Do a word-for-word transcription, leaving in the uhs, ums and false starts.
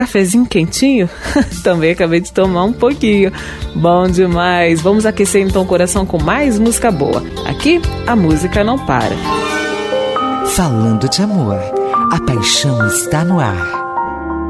Cafezinho quentinho? Também acabei de tomar um pouquinho. Bom demais. Vamos aquecer então o coração com mais música boa. Aqui, a música não para. Falando de amor, a paixão está no ar.